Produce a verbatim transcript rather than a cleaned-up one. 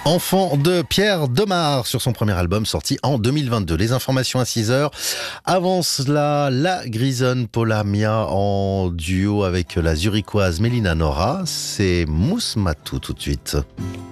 Enfant de Pierre Demar sur son premier album sorti en deux mille vingt-deux. Les informations à six heures. Avant cela, la Grisonne Paula Mia en duo avec la zurichoise Mélina Nora. C'est Mousse Matou tout de suite.